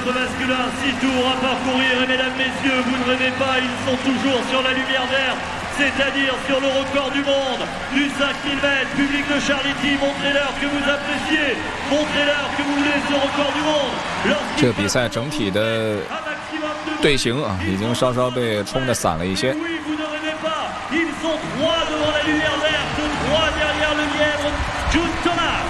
km masculin, 6 tours à parcourir. Et mesdames, messieurs, vous ne rêvez pas, ils sont toujours sur la lumière verte, c'est-à-dire sur le record du monde du 5000 mètres. Public de Charity, montrez-leur que vous appréciez, montrez-leur que vous voulez ce record du monde. 这个比赛整体的队形啊，已经稍稍被冲得散了一些。 Ils sont 3 devant la lumière verte, 3 derrière le lièvre, June Thomas。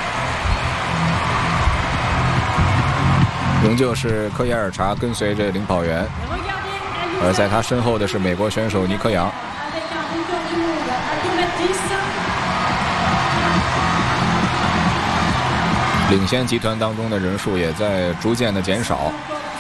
仍旧是科耶尔查跟随着领跑员，而在他身后的是美国选手尼科杨。领先集团当中的人数也在逐渐的减少。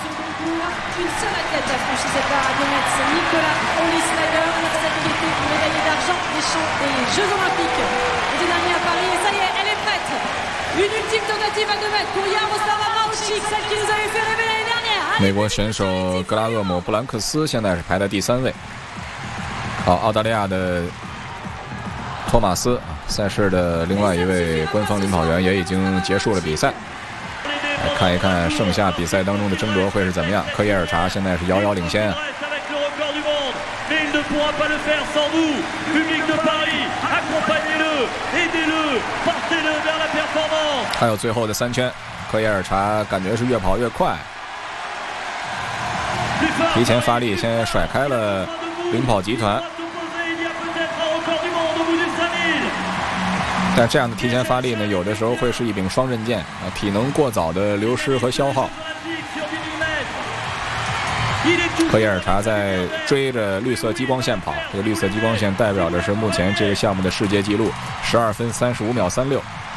美国选手格拉厄姆·布兰克斯现在是排在第3位。好，澳大利亚的托马斯赛事的另外一位官方领跑员也已经结束了比赛。来看一看剩下比赛当中的争夺会是怎么样。科耶尔查现在是遥遥领先啊。还有最后的3圈，科耶尔查感觉是越跑越快，提前发力，先甩开了领跑集团。但这样的提前发力呢，有的时候会是一柄双刃剑啊，体能过早的流失和消耗。科耶尔查在追着绿色激光线跑，这个绿色激光线代表的是目前这个项目的世界纪录，12分35秒36。